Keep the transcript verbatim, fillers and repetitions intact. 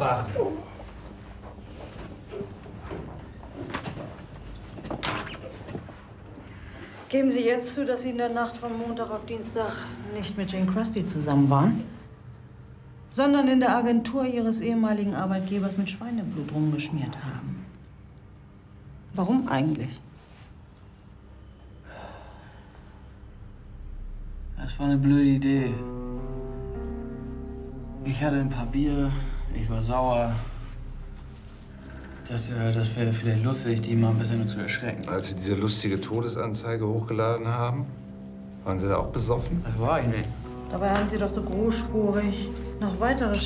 aufwachen. Geben Sie jetzt zu, dass Sie in der Nacht von Montag auf Dienstag nicht mit Jane Krusty zusammen waren, sondern in der Agentur Ihres ehemaligen Arbeitgebers mit Schweineblut rumgeschmiert haben. Warum eigentlich? Das war eine blöde Idee. Ich hatte ein paar Bier, ich war sauer. Ich dachte, das wäre vielleicht lustig, die mal ein bisschen zu erschrecken. Als Sie diese lustige Todesanzeige hochgeladen haben, waren Sie da auch besoffen? Das war ich nicht. Dabei haben Sie doch so großspurig noch weitere